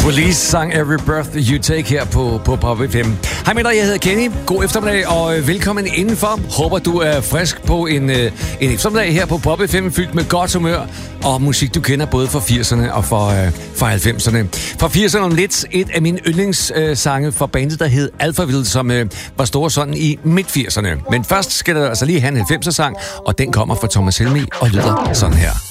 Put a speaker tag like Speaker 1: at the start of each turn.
Speaker 1: Police sang Every Breath You Take her på Pop FM. Hej med dig, jeg hedder Kenny. God eftermiddag og velkommen indenfor. Håber du er frisk på en eftermiddag her på Pop FM, fyldt med godt humør og musik, du kender både fra 80'erne og fra 90'erne. Fra 80'erne om lidt et af mine yndlingssange fra bandet, der hed Alphaville, som var store sådan i midt-80'erne. Men først skal der altså lige have en 90'er sang, og den kommer fra Thomas Helmig og lyder sådan her.